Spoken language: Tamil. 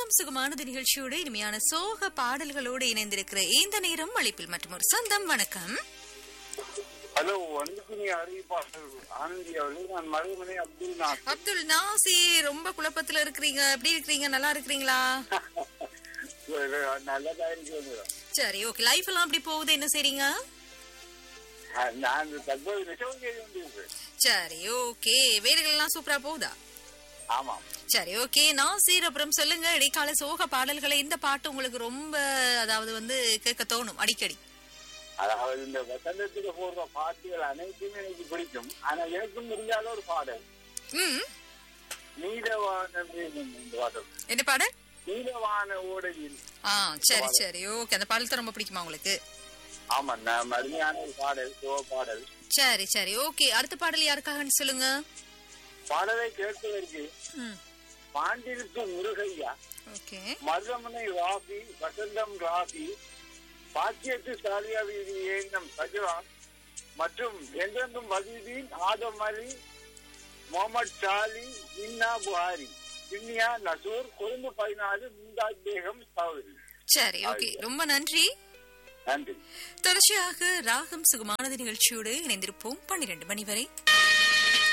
ராகம் சுகமானது நிகழ்ச்சியோடு இனிமையான சோக பாடல்களோடு இணைந்திருக்கிற இந்த நேரம் அழைப்பில் மற்றும் ஒரு சொந்தம். வணக்கம். ஹலோ, அன்புக்குரிய அறிவிப்பாளர் ஆனந்தி அவர்கள். நான் மருமனை அப்துல் நாசிர். அப்துல் நாசிர், ரொம்ப குழப்பத்துல இருக்கிறீங்க. எப்படி இருக்கிறீங்க? நல்லா இருக்கிறீங்களா? நல்லதா இருக்கு. சரி, ஓகே. லைஃப் எல்லாம் எப்படி போகுது? என்ன செய்றீங்க? நான் தற்போது நெசவு செய்து கொண்டிருக்கிறேன். சரி, ஓகே. வேலைகள் எல்லாம் சூப்பரா போகுதா? ஆமாம். சரி, ஓகே. நாசிர், அப்புறம் சொல்லுங்க, இடைக்கால சோக பாடல்களை இந்த பாட்டு உங்களுக்கு ரொம்ப கேட்க தோணும் அடிக்கடி? அதாவது இந்த வசந்தத்துக்கு போடுற பாட்டுகள் அனைத்துமே எனக்கு பிடிக்கும். ஆனா எனக்கும் முடியாத ஒரு பாடல் நீலவான பாடல். என்ன பாடல்? நீலவான ஓடையில். சரி சரி, ஓகே. அந்த பாடல் தான் ரொம்ப பிடிக்குமா உங்களுக்கு? ஆமா, நான் அருமையான ஒரு பாடல், சோக பாடல். சரி சரி, ஓகே. அடுத்த பாடல் யாருக்காகன்னு சொல்லுங்க. பாடலை கேட்பதற்கு பாண்டிருக்கு முருகையா, ஓகே, மருதமனை ராபி, வசந்தம் ராபி, பாக்கியத்து சாலியா வீதி ஏங்கம் சஜ்ரான் மற்றும் என்றென்றும் வதீதீன், ஆதம் அலி, முகமது சாலி, இன்னா புகாரி, சின்னியா நசூர், கொழும்பு 14, மும்தாஜ் பேகம் சௌதரி. சரி, ஓகே. ரொம்ப நன்றி. நன்றி. தொடர்ச்சியாக ராகம் சுகமானது நிகழ்ச்சியோடு இணைந்திருப்போம் 12 மணி வரை.